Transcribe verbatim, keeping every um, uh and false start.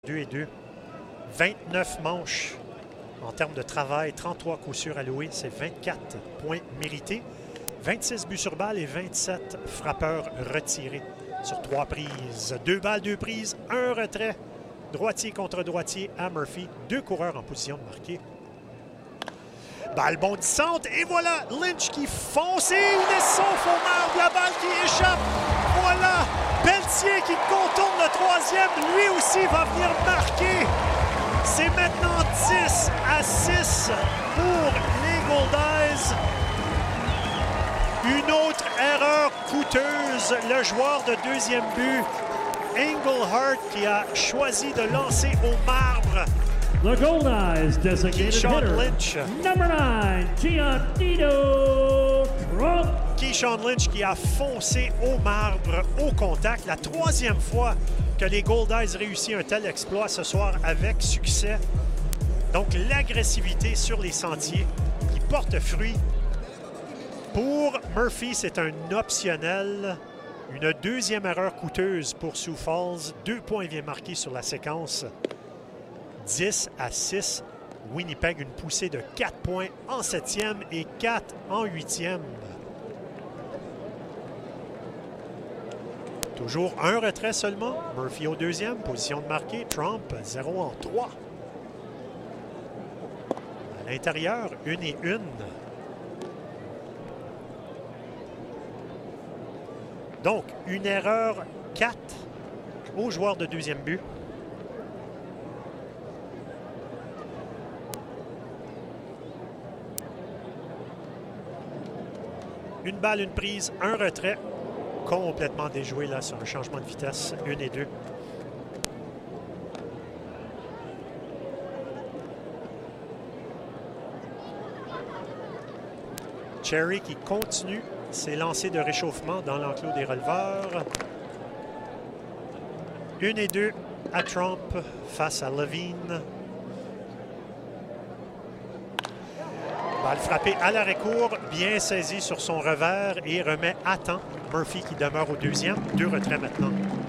deux et deux. vingt-neuf manches en termes de travail, trente-trois coups sûrs alloués, c'est vingt-quatre points mérités, vingt-six buts sur balle et vingt-sept frappeurs retirés sur trois prises. Deux balles, deux prises, un retrait. Droitier contre droitier à Murphy. Deux coureurs en position de marquer. Balle bondissante et voilà Lynch qui fonce et il laisse son faux marbre. La balle qui échappe. Voilà Pelletier qui contourne le troisième. Lui aussi va venir marquer. C'est maintenant dix à six pour les Goldeyes. Une autre erreur coûteuse. Le joueur de deuxième but, Engelhardt, qui a choisi de lancer au marbre. The Goldeyes designated Keyshawn hitter, Lynch. number nine, Giannino Trump. Keyshawn Lynch qui a foncé au marbre au contact. La troisième fois que les Goldeyes réussissent un tel exploit ce soir avec succès. Donc l'agressivité sur les sentiers qui porte fruit. Pour Murphy, c'est un optionnel. Une deuxième erreur coûteuse pour Sioux Falls. Deux points bien marqués sur la séquence. dix à six. Winnipeg, une poussée de quatre points en septième et quatre en huitième. Toujours un retrait seulement. Murphy au deuxième, position de marqué. Trump, zéro en trois. À l'intérieur, une et une. Donc, une erreur quatre au joueur de deuxième but. Une balle, une prise, un retrait. Complètement déjoué là sur un changement de vitesse. Une et deux. Cherry qui continue ses lancers de réchauffement dans l'enclos des releveurs. Une et deux à Trump face à Levine. Balle frappée à l'arrêt-court, bien saisi sur son revers et remet à temps Murphy qui demeure au deuxième. Deux retraits maintenant.